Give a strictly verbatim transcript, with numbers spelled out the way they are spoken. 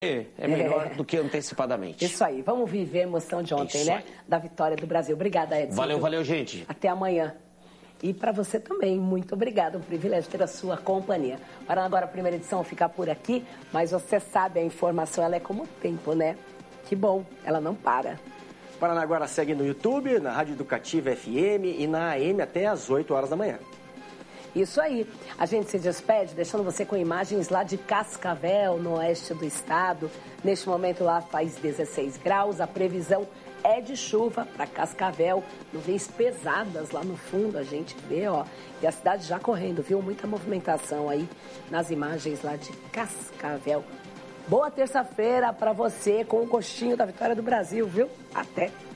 é melhor é. do que antecipadamente. Isso aí, vamos viver a emoção de ontem, Isso né? Aí. Da vitória do Brasil. Obrigada, Edson. Valeu, valeu, gente. Até amanhã. E para você também, muito obrigada. Um privilégio ter a sua companhia. Para agora a primeira edição ficar por aqui, mas você sabe, a informação ela é como o tempo, né? Que bom, ela não para. Paranaguara segue no YouTube, na Rádio Educativa F M e na A M até às oito horas da manhã. Isso aí. A gente se despede deixando você com imagens lá de Cascavel, no oeste do estado. Neste momento lá faz dezesseis graus, a previsão é de chuva para Cascavel, nuvens pesadas lá no fundo, a gente vê, ó. E a cidade já correndo, viu? Muita movimentação aí nas imagens lá de Cascavel. Boa terça-feira para você com o gostinho da vitória do Brasil, viu? Até!